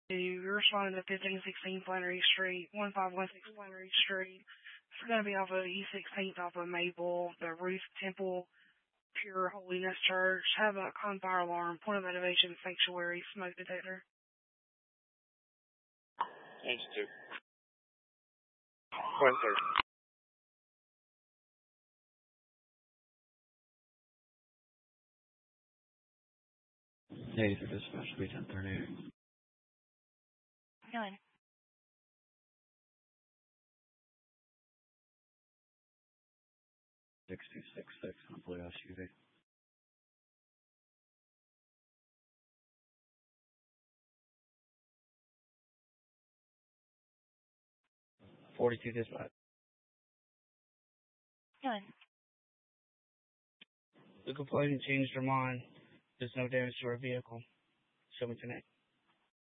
You're responding to 1516 Flannery Street, 1516 Flannery Street. It's going to be off of East 16th, off of Maple, the Ruth Temple Pure Holiness Church. Have a con fire alarm, point of motivation, sanctuary, smoke detector. Institute. 130. Hey, for dispatch, be 1038. Go ahead. 6266 on Blue SUV. 42 dispatch. Go ahead. The complainant changed her mind. There's no damage to her vehicle. Show me tonight.